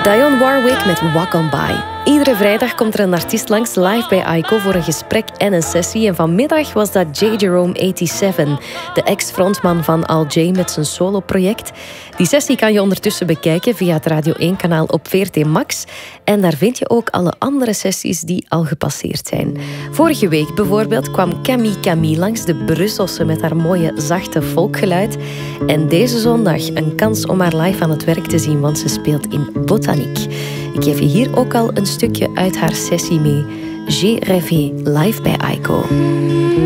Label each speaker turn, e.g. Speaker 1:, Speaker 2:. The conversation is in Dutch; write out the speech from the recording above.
Speaker 1: Dionne Warwick met Walk On By. Iedere vrijdag komt er een artiest langs live bij Aiko voor een gesprek en een sessie. En vanmiddag was dat J. Jerome 87, de ex-frontman van Al J met zijn soloproject. Die sessie kan je ondertussen bekijken via het Radio 1-kanaal op VRT Max. En daar vind je ook alle andere sessies die al gepasseerd zijn. Vorige week bijvoorbeeld kwam Camille langs, de Brusselse met haar mooie zachte folkgeluid. En deze zondag een kans om haar live aan het werk te zien, want ze speelt in Botanique. Ik geef je hier ook al een stukje uit haar sessie mee. J'ai rêvé live bij Aiko.